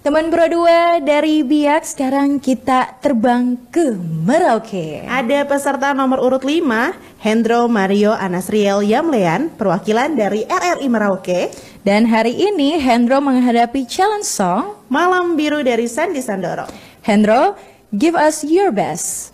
Teman Pro 2 dari Biak, sekarang kita terbang ke Merauke. Ada peserta nomor urut 5, Hendro Mario Anasriel Yamlean, perwakilan dari RRI Merauke. Dan hari ini Hendro menghadapi challenge song Malam Biru dari Sandi Sandoro. Hendro, give us your best.